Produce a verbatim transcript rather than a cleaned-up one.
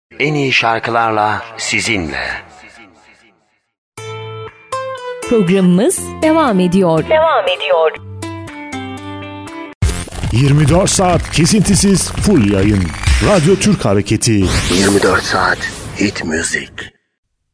En iyi şarkılarla sizinle. Programımız devam ediyor. Devam ediyor. yirmi dört saat kesintisiz full yayın. Radyo Türk Hareketi. yirmi dört saat hit müzik.